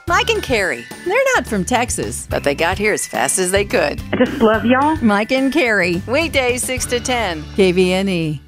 Mike and Carrie. They're not from Texas, but they got here as fast as they could. I just love y'all. Mike and Carrie. Weekdays 6 to 10. KVNE.